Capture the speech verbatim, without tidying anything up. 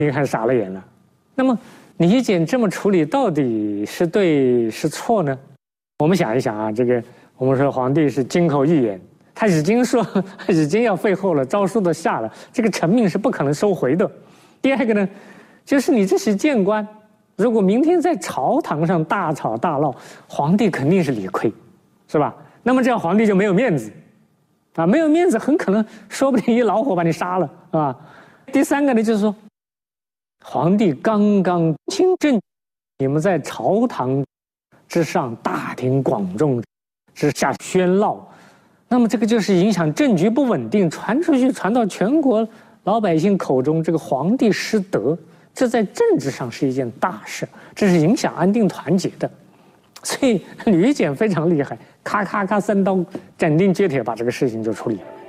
你看傻了眼了。那么李简这么处理到底是对是错呢？我们想一想啊，这个我们说皇帝是金口玉言，他已经说已经要废后了，诏书都下了，这个臣命是不可能收回的。第二个呢，就是你这些谏官，如果明天在朝堂上大吵大闹，皇帝肯定是理亏，是吧？那么这样皇帝就没有面子，啊，没有面子，很可能说不定一老虎把你杀了，啊。第三个呢，就是说，皇帝刚刚亲政，你们在朝堂之上大庭广众之下喧闹，那么这个就是影响政局不稳定，传出去传到全国老百姓口中，这个皇帝失德，这在政治上是一件大事，这是影响安定团结的。所以吕简非常厉害，咔咔咔三刀斩钉截铁把这个事情就处理了。